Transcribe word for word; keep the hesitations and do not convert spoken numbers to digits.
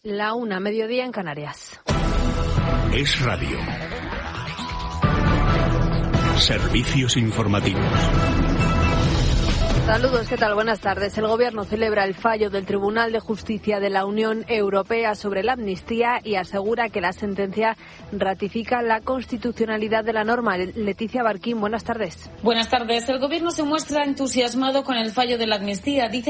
La una, mediodía en Canarias. Es Radio. Servicios informativos. Saludos, ¿qué tal? Buenas tardes. El Gobierno celebra el fallo del Tribunal de Justicia de la Unión Europea sobre la amnistía y asegura que la sentencia ratifica la constitucionalidad de la norma. Leticia Barquín, buenas tardes. Buenas tardes. El Gobierno se muestra entusiasmado con el fallo de la amnistía. Dice